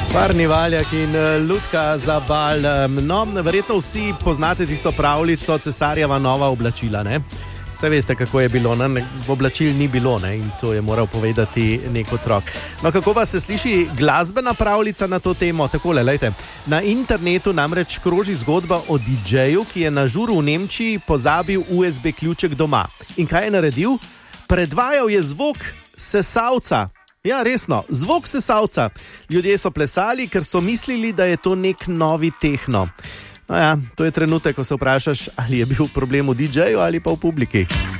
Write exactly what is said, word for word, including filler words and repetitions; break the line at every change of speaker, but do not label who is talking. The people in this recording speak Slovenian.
Barni Valjak in Lutka Zabal. No, verjetno vsi poznate tisto pravljico Cesarjeva nova oblačila, ne? Vse veste, kako je bilo, ne? Oblačil ni bilo, ne? In to je moral povedati nek otrok. No, kako pa se sliši glasbena pravljica na to temo? Takole, lejte. Na internetu namreč kroži zgodba o didžeju, ki je na žuru v Nemčiji pozabil U S B ključek doma. In kaj je naredil? Predvajal je zvok sesalca. Ja, resno, zvok sesalca. Ljudje so plesali, ker so mislili, da je to nek novi tehno. No ja, to je trenutek, ko se vprašaš, ali je bil problem v didžeju ali pa v publiki.